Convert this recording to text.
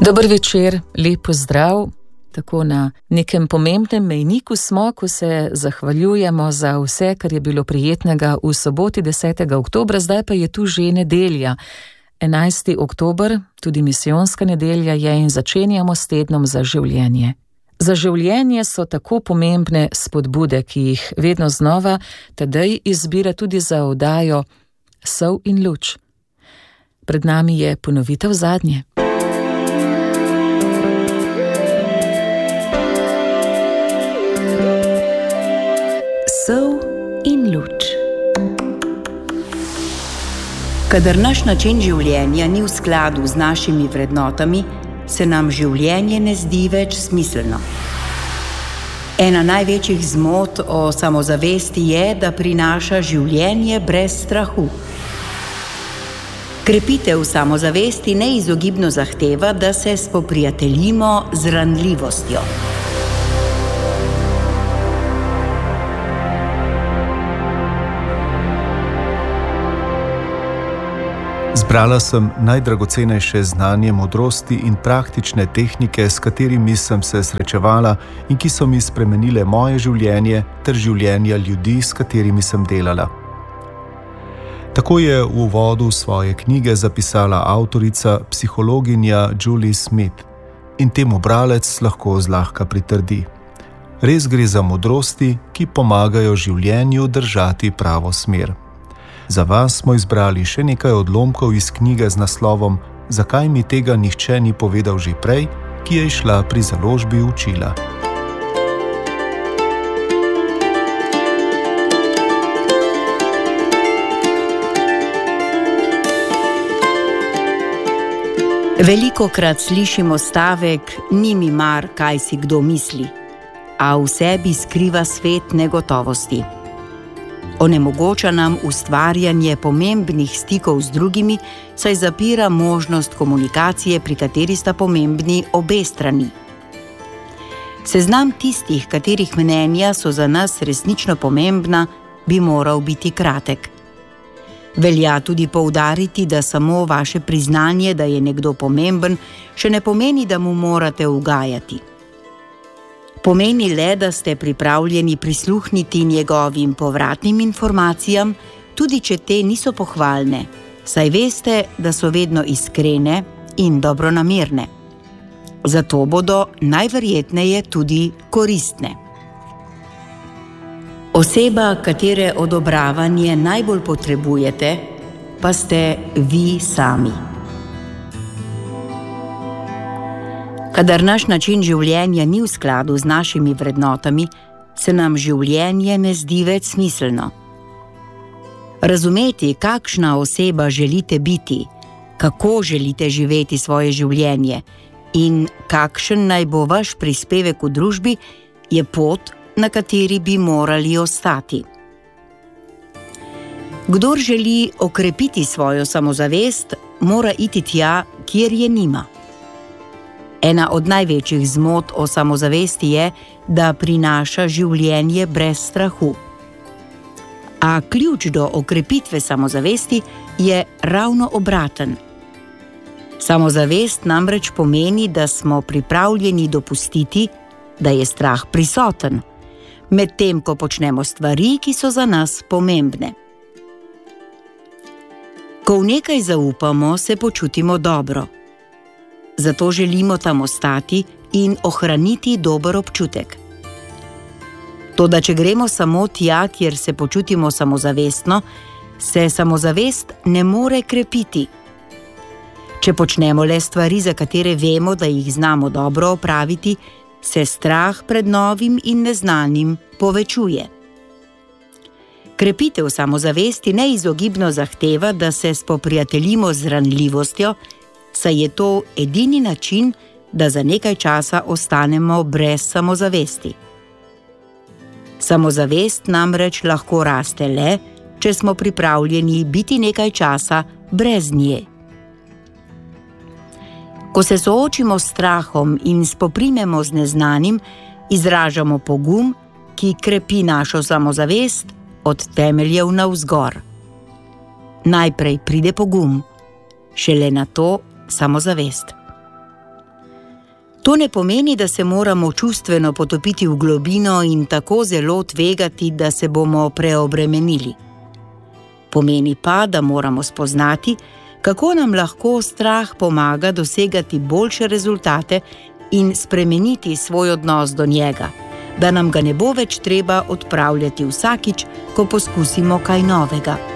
Dober večer, lep pozdrav. Tako na nekem pomembnem mejniku smo, ko se zahvaljujemo za vse, kar je bilo prijetnega v soboti 10. oktobra, zdaj pa je tu že nedelja. 11. oktober, tudi misijonska nedelja je in začenjamo s tednom za življenje. Za življenje so tako pomembne spodbude, ki jih vedno znova Tadej izbira tudi za oddajo Sol in luč. Pred nami je ponovitev zadnje. Sol in luč. Kadar naš način življenja ni v skladu z našimi vrednotami, se nam življenje ne zdi več smiselno. Ena največjih zmot o samozavesti je, da prinaša življenje brez strahu. Krepitev samozavesti neizogibno zahteva, da se spoprijateljimo z ranljivostjo. Zbrala sem najdragocenejše znanje, modrosti in praktične tehnike, s katerimi sem se srečevala in ki so mi spremenile moje življenje ter življenja ljudi, s katerimi sem delala. Tako je v uvodu svoje knjige zapisala avtorica, psihologinja Julie Smith, in temu bralec lahko zlahka pritrdi. Res gre za modrosti, ki pomagajo življenju držati pravo smer. Za vas smo izbrali še nekaj odlomkov iz knjige z naslovom Zakaj mi tega nihče ni povedal že prej, ki je izšla pri založbi Učila. Velikokrat slišimo stavek, ni mi mar, kaj si kdo misli, a v sebi skriva svet negotovosti. Onemogoča nam ustvarjanje pomembnih stikov z drugimi, saj zapira možnost komunikacije, pri kateri sta pomembni obe strani. Seznam tistih, katerih mnenja so za nas resnično pomembna, bi moral biti kratek. Velja tudi poudariti, da samo vaše priznanje, da je nekdo pomemben, še ne pomeni, da mu morate ugajati. Pomeni le, da ste pripravljeni prisluhniti njegovim povratnim informacijam, tudi če te niso pohvalne, saj veste, da so vedno iskrene in dobronamerne. Zato bodo najverjetneje tudi koristne. Oseba, katere odobravanje najbolj potrebujete, pa ste vi sami. Kadar naš način življenja ni v skladu z našimi vrednotami, se nam življenje ne zdi več smiselno. Razumeti, kakšna oseba želite biti, kako želite živeti svoje življenje in kakšen naj bo vaš prispevek v družbi, je pot, na kateri bi morali ostati. Kdor želi okrepiti svojo samozavest, mora iti tja, kjer je nima. Ena od največjih zmot o samozavesti je, da prinaša življenje brez strahu. A ključ do okrepitve samozavesti je ravno obraten. Samozavest namreč pomeni, da smo pripravljeni dopustiti, da je strah prisoten, medtem ko počnemo stvari, ki so za nas pomembne. Ko v nekaj zaupamo, se počutimo dobro. Zato želimo tam ostati in ohraniti dober občutek. Toda če gremo samo tja, kjer se počutimo samozavestno, se samozavest ne more krepiti. Če počnemo le stvari, za katere vemo, da jih znamo dobro opraviti, se strah pred novim in neznanim povečuje. Krepitev samozavesti neizogibno zahteva, da se spoprijateljimo z ranljivostjo, saj je to edini način, da za nekaj časa ostanemo brez samozavesti. Samozavest namreč lahko raste le, če smo pripravljeni biti nekaj časa brez nje. Ko se soočimo s strahom in spoprimemo z neznanim, izražamo pogum, ki krepi našo samozavest od temeljev navzgor. Najprej pride pogum, šele nato samozavest. To ne pomeni, da se moramo čustveno potopiti v globino in tako zelo tvegati, da se bomo preobremenili. Pomeni pa, da moramo spoznati, kako nam lahko strah pomaga dosegati boljše rezultate in spremeniti svoj odnos do njega, da nam ga ne bo več treba odpravljati vsakič, ko poskusimo kaj novega.